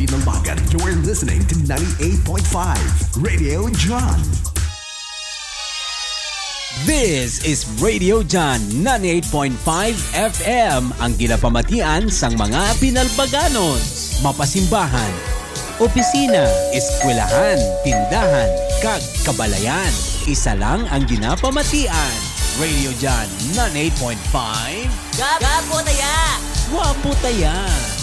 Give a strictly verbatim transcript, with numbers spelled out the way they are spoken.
Binalbagan. You're listening to ninety-eight point five Radio John. This is Radio John ninety-eight point five F M, ang ginapamatian sang mga Binalbaganos, mapasimbahan, opisina, eskwelahan, tindahan, kag kabalayan. Isa lang ang ginapamatian. Radio John ninety-eight point five. Gapo taya! Wapo taya!